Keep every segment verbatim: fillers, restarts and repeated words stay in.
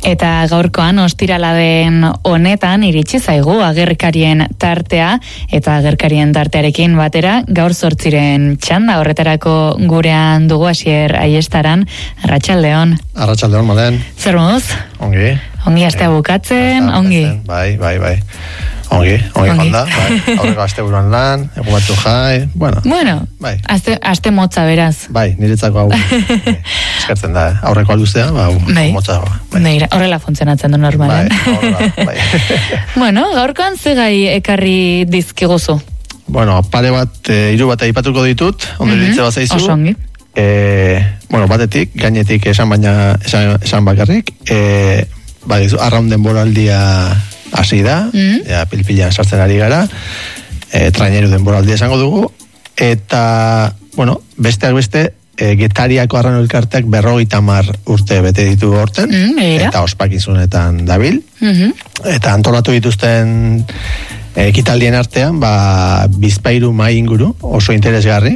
Eta gaurkoan ostirala den honetan iritsi zaigu agerkarien tartea eta agerkarien tartearekin batera gaur zortziren txanda horretarako gurean dugu Asier Aiestaran. Arratsaldeon. Arratsaldeon, Malen. Zer moduz? Ongi. Ongi astea bukatzen, ongi. Bai, bai, bai. Ongi, ongi jonda, bai. Aurreko aste buruan lan, egun batzu jai, bueno. Bueno, bai. Aste, aste motza beraz. Bai, niretzako hau. Eskertzen da, eh? Aurreko alduztea, ba, bai. Motza hau. Bai. Neira, horrela funtzionatzen du normalen. Bai, horrela, bai. Bueno, gaurkoan ze gai ekarri dizkiguzu? Bueno, pare bat, e, hiru bat aipatuko ditut, ondo mm-hmm. ditze bat zaizu. Oso ongi. E, bueno, batetik, gainetik esan baina, esan, esan bakarrik, e, ba, arraun denboraldia hasi da, mm. ja, pilpilean sartzen ari gara, e, traineru denboraldia esango dugu, eta, bueno, besteak beste, e, Getariako arrano elkarteak berrogeita hamar urte bete ditu horten, mm, eta ospakizunetan dabil, mm-hmm. eta antolatu dituzten ekitaldien artean, ba, bizpairu mai inguru, oso interesgarri,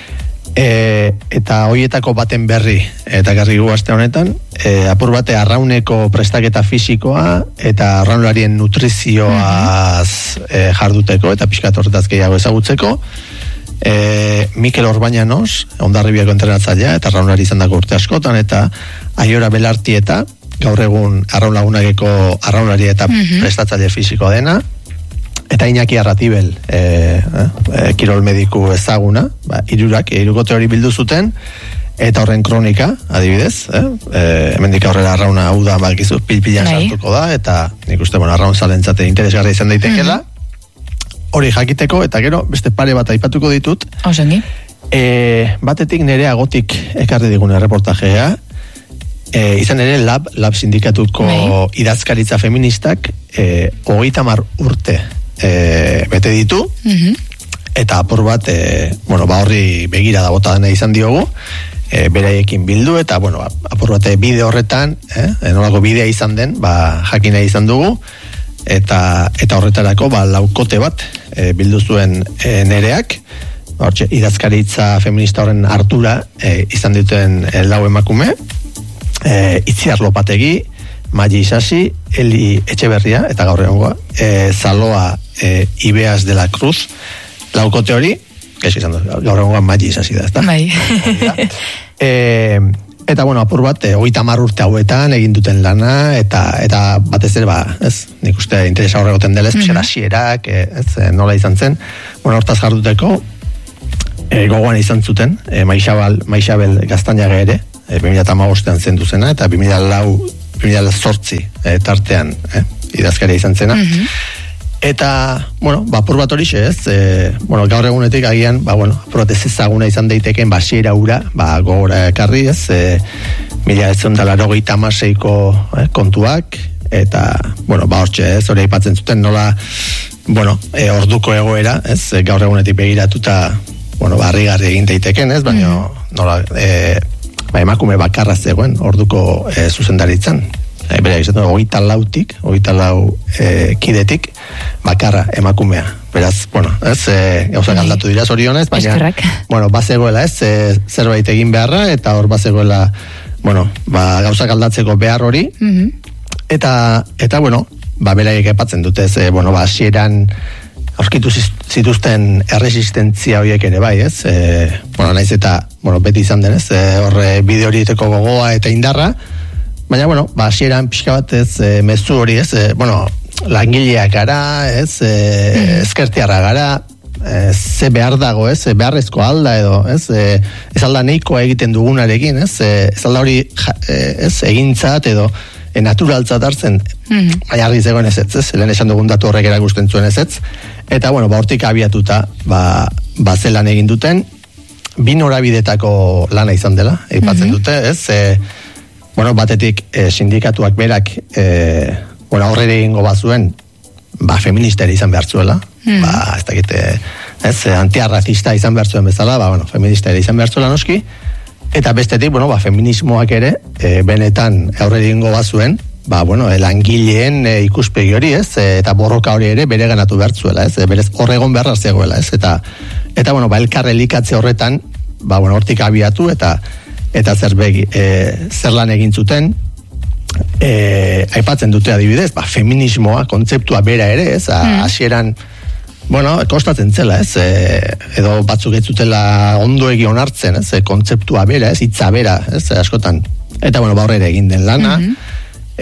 E, eta hoietako baten berri eta garri gu aste honetan e, apur bate arrauneko prestaketa fisikoa eta arraularien nutrizioaz e, jarduteko eta pixkat horretaz gehiago ezagutzeko e, Mikel Orbañanos Hondarribiako entrenatzailea eta arraunlari izan dako urte askotan eta Aiora Belartieta gaur egun arraun lagunageko arraunlari eta mm-hmm. prestatzaile fisikoa dena eta Iñaki Arratibel e, e, kirol mediku ezaguna, ba, irurak, irukote hori bildu zuten, eta horren kronika, adibidez, eh? e, hemendik aurrera arrauna hau da, bakizu, pilpilan sartuko da, eta nik uste, bueno, arraun zalentzate interesgarra izan daitekela, mm-hmm. hori jakiteko, eta gero, beste pare bat aipatuko ditut, Osengi. E, batetik nere agotik ekarri digune reportajea, e, izan ere lab, lab sindikatuko Nei. idazkaritza feministak, e, hogeita hamar urte, E, bete ditu mm-hmm. eta apur bat e, bueno, ba horri begira da bota dena izan diogu e, beraiekin bildu eta bueno, apur bat bide horretan eh, nolako bidea izan den ba, jakina izan dugu eta, eta horretarako ba, laukote bat e, bildu zuen e, nereak hortxe, idazkaritza feminista horren hartura e, izan dituen e, lau emakume e, Itziar Lopategi Magi Isasi, Eli Etxeberria, eta gaur egongoa, e, Zaloa e, Ibeas de la Cruz, laukote hori, gaizki izan du, gaur egongoa Magi Isasi da, ez da? Bai. e, eta, bueno, apur bat, hogeita hamar urte hauetan egin duten lana, eta eta batez ere, ba, ez, nik uste interesa horregoten dela, ez, mm-hmm. hasierak, ez, nola izan zen, bueno, hortaz jarduteko, e, gogoan izan zuten, e, Maixabal, Maixabel Gaztainaga ere, e, bi mila hamabostean zendu zena, eta bi mila lau bi mila zortzi eh, tartean eh, idazkaria izan zena mm-hmm. eta, bueno, ba, apur bat horixe ez e, bueno, gaur egunetik agian ba, bueno, apur bat ez ezaguna izan daiteken basiera ura, ba, gogora ekarri ez e, mila ez zondala rogeita amaseiko eh, kontuak eta, bueno, ba, hortxe ez hori aipatzen zuten nola bueno, e, orduko egoera ez, e, gaur egunetik begiratuta bueno, barrigarri egin daiteken ez, baina mm-hmm. nola e, ba, emakume bakarra zegoen orduko e, zuzendaritzan e, bera izaten hogeita lautik hogeita lau e, kidetik bakarra emakumea beraz, bueno, ez, e, gauzak aldatu dira zorionez, baina Eskerrak. bueno, bazegoela ez, e, zerbait egin beharra eta hor bazegoela bueno, ba, gauzak aldatzeko behar hori mm-hmm. eta, eta bueno ba, beraiek epatzen dute ez, e, bueno, ba, hasieran aurkitu zituzten erresistentzia horiek ere bai, ez? E, bueno, naiz eta, bueno, beti izan denez, e, horre bide horieteko gogoa eta indarra, baina, bueno, ba, hasieran pixka bat, ez, e, mezu hori, ez, e, bueno, langileak gara, ez, e, ezkertiarra gara, e, ze behar dago, ez, e, beharrezko alda edo, ez, e, ez alda nahikoa egiten dugunarekin, ez, e, ez alda hori, ja, e, ez, egintzat edo, E, naturaltzat hartzen, mm-hmm. baina argi zegoen ez ez, ez, lehen esan dugun datu horrek erakusten zuen ez ez, eta bueno, ba hortik abiatuta, ba, ba zelan egin duten, bi norabidetako lana izan dela, aipatzen mm-hmm. dute, ez, e, bueno, batetik e, sindikatuak berak, e, bueno, aurrera egingo bazuen, ba, feministeri izan behar zuela, mm-hmm. ba, ez dakite, ez, antiarrazista izan behar zuen bezala, ba, bueno, feministeri izan behar zuela noski, eta bestetik, bueno, ba, feminismoak ere, e, benetan aurrera egingo bazuen, ba, bueno, langileen e, ikuspegi hori, ez, e, eta borroka hori ere bere ganatu behar zuela, ez, e, berez horregon beharra zegoela, ez, eta, eta bueno, ba, elkar elikatze horretan, ba, bueno, hortik abiatu, eta, eta zer begi, e, zer lan egin zuten, e, aipatzen dute adibidez, ba, feminismoa, kontzeptua bera ere, ez, hasieran bueno, kostatzen zela, ez, e, edo batzuk ez zutela ondo egi onartzen, ez, e, kontzeptua bera, ez, hitza bera, ez, askotan. Eta, bueno, ba, horrere egin den lana. Mm-hmm.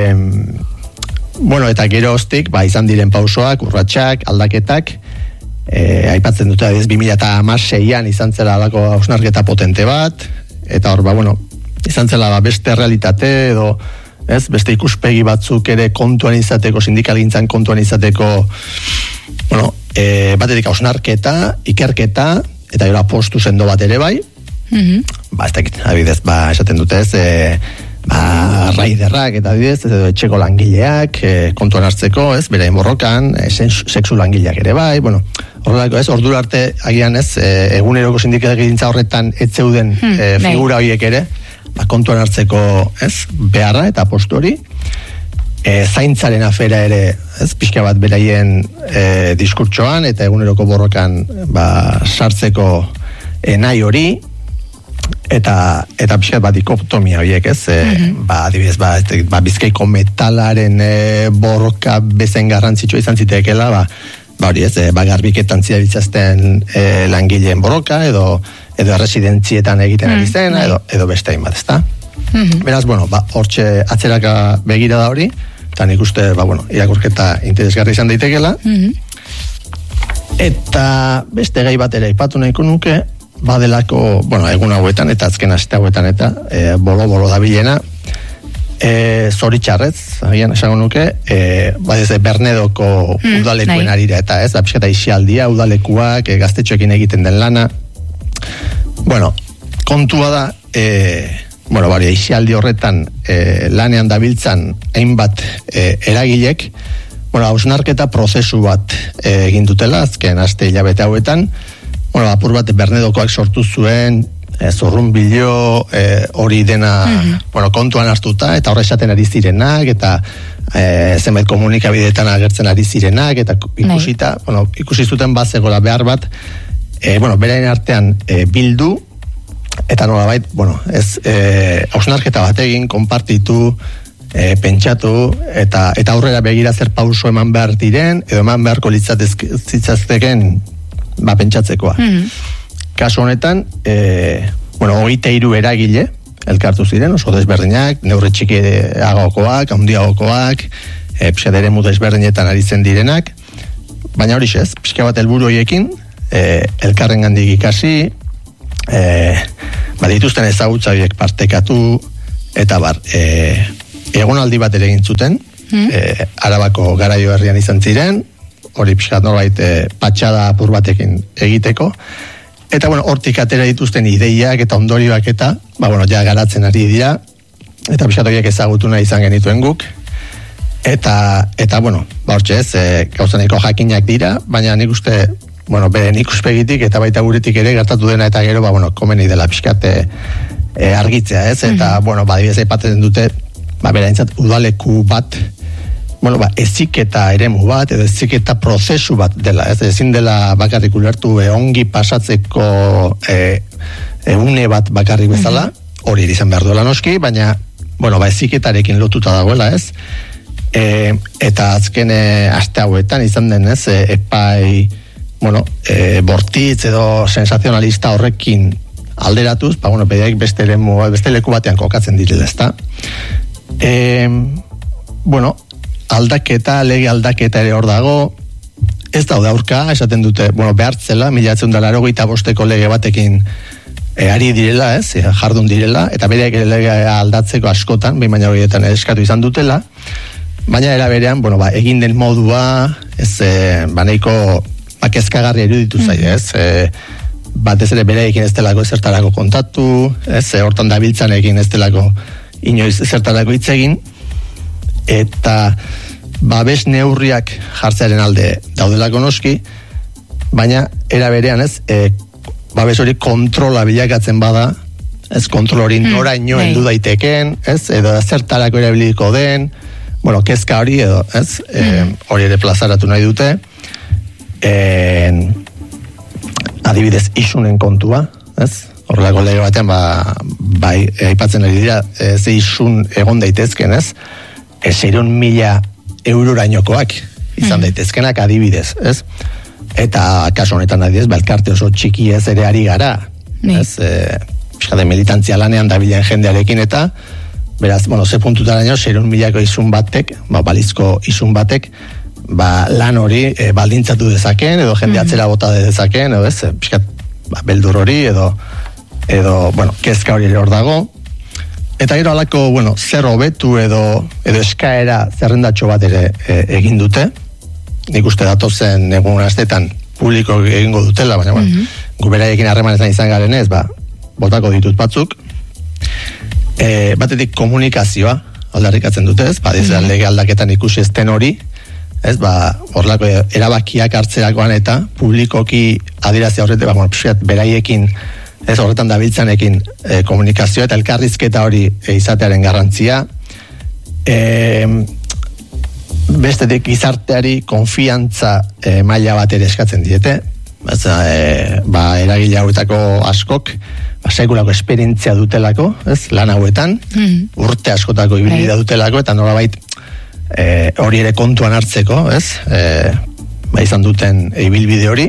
e, bueno, eta gero hostik, ba, izan diren pausoak, urratsak, aldaketak, e, aipatzen dute, ez, bi mila hamaseian izan zela alako hausnarketa potente bat, eta hor, ba, bueno, izan zela ba, beste realitate, edo, ez, beste ikuspegi batzuk ere kontuan izateko, sindikalgintzan kontuan izateko, bueno, e, batetik hausnarketa, ikerketa, eta gero apostu sendo bat ere bai, mm-hmm. ba, ez dakit, abidez, ba, esaten dute ez, e, ba, raiderrak, eta abidez, edo etxeko langileak, e, kontuan hartzeko, ez, berain borrokan, e, sexu langileak ere bai, bueno, horrelako ez, ordura arte, agian ez, e, eguneroko sindikalgintza horretan ez zeuden hmm, e, figura horiek ere, ba, kontuan hartzeko, ez, beharra eta apostu hori, E, zaintzaren afera ere, ez, pixka bat beraien e, diskurtsoan eta eguneroko borrokan ba, sartzeko e, nahi hori eta eta pixka bat dikotomia horiek, ez, e, mm-hmm. ba, adibidez, ba, ba, Bizkaiko metalaren e, borroka bezen garrantzitsua izan zitekeela, ba, ba hori ez, e, ba, garbiketan zidabiltzazten e, langileen borroka, edo edo residentzietan egiten ari zen, mm-hmm. edo, edo beste hainbat, ez da? Mm-hmm. Beraz, bueno, ba, hortxe atzeraka begira da hori, eta nik uste, ba, bueno, irakurketa interesgarri izan daitekela. Mm-hmm. Eta beste gai bat ere aipatu nahiko nuke, badelako, bueno, egun hauetan eta azken aste hauetan eta e, bolo-bolo dabilena, e, zoritxarrez, agian esango nuke, e, ba, ez Bernedoko mm, udalekuen nahi. Arira, eta ez, da pixkata isialdia, udalekuak, e, gaztetxoekin egiten den lana. Bueno, kontua da, e, bueno, bari, isialdi horretan e, lanean dabiltzan hainbat e, eragilek, bueno, hausnarketa prozesu bat e, egin dutela, azken aste hilabete hauetan, bueno, apur bat Bernedokoak sortu zuen, e, zorrunbilo e, hori dena, mm-hmm. bueno, kontuan hartuta, eta horre esaten ari zirenak, eta e, zenbait komunikabideetan agertzen ari zirenak, eta ikusita, Nei. bueno, ikusi zuten bazegola behar bat, e, bueno, beraien artean e, bildu, eta nolabait, bueno, ez eh hausnarketa bat egin, konpartitu, e, pentsatu eta eta aurrera begira zer pauso eman behar diren edo eman beharko litzatezkeen ba pentsatzekoa. Mm-hmm. Kasu honetan, e, bueno, hogeita hiru eragile elkartu ziren, oso desberdinak, neurri txikiagokoak, handiagokoak, e, pixka eremu desberdinetan ari zen direnak, baina hori ez, pixka bat helburu horiekin, e, elkarrengandik ikasi, E, ba, dituzten ezagutza horiek partekatu eta bar, e, egonaldi bat ere egin zuten, mm. e, Arabako Garaio herrian izan ziren, hori pixkat norbait e, patxada apur batekin egiteko, eta bueno, hortik atera dituzten ideiak eta ondorioak eta, ba bueno, ja garatzen ari dira, eta pixkat horiek ezagutu nahi izan genituen guk, eta, eta bueno, ba hortxe ez, e, gauzaneko jakinak dira, baina nik uste, bueno, beren ikuspegitik eta baita guretik ere gertatu dena eta gero, ba, bueno, komeni dela pixkate e, argitzea, ez? Eta, mm-hmm. bueno, ba, dibidez aipatzen dute, ba, beraintzat udaleku bat, bueno, ba, eziketa eremu bat, edo eziketa prozesu bat dela, ez? Ezin dela bakarrik ulertu e, ongi pasatzeko e, egune bat bakarrik bezala, mm-hmm. hori izan behar duela noski, baina, bueno, ba, eziketarekin lotuta dagoela, ez? E, eta azken e, aste hauetan izan den, ez? E, epai bueno, e, bortitz edo sensazionalista horrekin alderatuz, ba, bueno, bedeak beste, lemu, beste leku batean kokatzen direla, ezta? E, bueno, aldaketa, lege aldaketa ere hor dago, ez daude aurka, esaten dute, bueno, behartzela, mila bederatziehun eta laurogeita bosteko lege batekin e, ari direla, ez, e, jardun direla, eta bereak ere lege aldatzeko askotan, behin baina horietan eskatu izan dutela, baina era berean, bueno, ba, egin den modua, ez, e, ba, nahiko ba, kezkagarri eruditu zaio, ez? E, batez ere bereekin ez delako zertarako kontatu, ez? E, hortan dabiltzan egin ez delako inoiz zertarako hitz egin, eta babes neurriak jartzearen alde daudelako noski, baina era berean, ez? E, babes hori kontrola bilakatzen bada, ez? Kontrol hori noraino heldu daiteken, ez? Edo zertarako erabiliko den, bueno, kezka hori edo, ez? E, hori ere plazaratu nahi dute. En, adibidez isunen kontua, ez? horrelako lege batean, ba, bai, aipatzen ari dira, e, ze isun egon daitezken, ez? E, seiehun mila eurorainokoak izan mm. daitezkenak adibidez, ez? Eta kasu honetan adibidez, ba, elkarte oso txiki ez ere ari gara, mm. ez? E, Piskade militantzia lanean dabilen jendearekin eta beraz, bueno, ze puntutaraino seiehun milako isun batek, ba, balizko isun batek, ba, lan hori e, baldintzatu dezaken, edo jende atzera bota dezaken, edo ez, piskat, ba, beldur hori, edo, edo, bueno, kezka hori hor dago. Eta gero alako, bueno, zer hobetu edo, edo eskaera zerrendatxo bat ere e, egin dute. Nik uste datozen egun astetan publiko egingo dutela, baina, bueno, mm-hmm. guberaiekin harremanetan izan garen ez, ba, botako ditut batzuk. E, batetik komunikazioa aldarrikatzen dute, ez? Ba, mm-hmm. lege aldaketan ikusi ezten hori, ez? Ba, horlako erabakiak hartzerakoan eta publikoki adierazi horrete, ba, bueno, pixkat, beraiekin, ez horretan dabiltzanekin e, komunikazioa eta elkarrizketa hori e, izatearen garrantzia. E, bestetik gizarteari konfiantza e, maila bat ere eskatzen diete, ez, e, ba, eragile hauetako askok, ba, sekulako esperientzia dutelako, ez, lan hauetan, mm. urte askotako ibilbidea dutelako, eta nolabait e, hori ere kontuan hartzeko, ez, e, ba, izan duten ibilbide hori.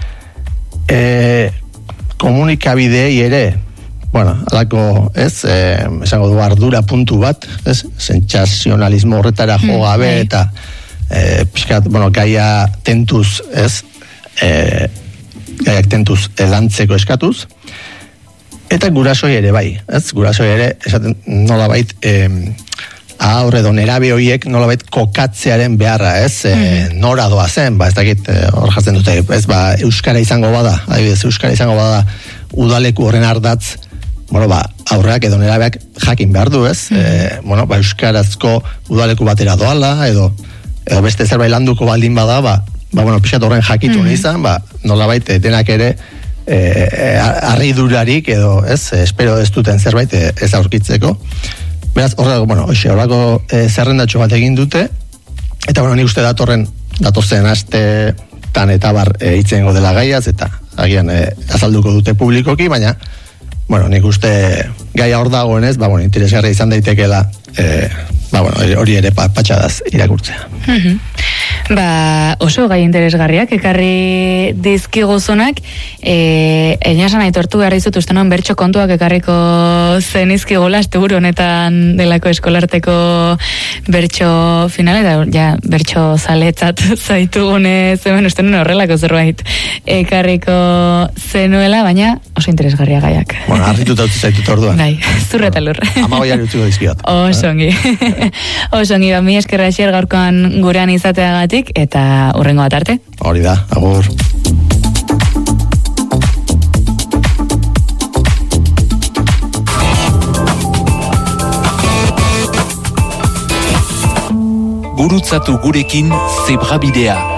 E, komunikabideei ere, bueno, alako, ez, e, esango du ardura puntu bat, ez, sentsazionalismo horretara jo gabe, mm, eta e, pixkat, bueno, gaia tentuz, ez, e, gaiak tentuz elantzeko eskatuz, eta gurasoi ere bai, ez, gurasoi ere, esaten nolabait, e, aurre edo nerabe horiek nolabait kokatzearen beharra, ez, e, mm. nora doa zen, ba, ez dakit, hor jartzen dute, ez, ba, euskara izango bada, adibidez, euskara izango bada, udaleku horren ardatz, bueno, ba, aurreak edo nerabeak jakin behar du, ez, mm. e, bueno, ba, euskarazko udaleku batera doala, edo, edo beste zerbait landuko baldin bada, ba, ba, bueno, pixat horren jakitu mm. izan, ba, nolabait, denak ere, E, arridurarik edo, ez, espero ez duten zerbait e, ez aurkitzeko. Beraz, horrego, bueno, oixe, horrego e, zerrendatxo bat egin dute, eta, bueno, nik uste datorren, datozen astetan eta bar e, itzengo dela gaiaz, eta agian e, azalduko dute publikoki, baina, bueno, nik uste gaia hor dagoenez, ba, bueno, interesgarria izan daitekela, e, ba, bueno, hori ere patxadaz irakurtzea. Mm-hmm. Ba, oso gai interesgarriak, ekarri dizkiguzunak, e, einasan aitortu behar dizut uste non bertso kontuak ekarriko zenizkigula, asteburu honetan delako eskolarteko bertso finale, eta ja, bertso zaletzat zaitugunez, hemen uste non horrelako zerbait ekarriko zenuela, baina oso interesgarria gaiak. Bueno, harrituta utzi zaitut orduan. Bai, zurreta lur. Ama goiari utziko dizkiot. Oso ongi. Oso ongi, ba, mi eskerra esier gaurkoan gurean izateagatik, eta hurrengo bat arte. Hori da, agur. Gurutzatu gurekin Zebrabidea.